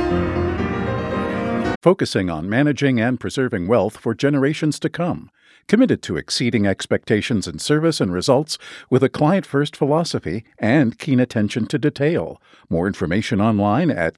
Focusing on managing and preserving wealth for generations to come. Committed to exceeding expectations in service and results with a client first philosophy and keen attention to detail. More information online at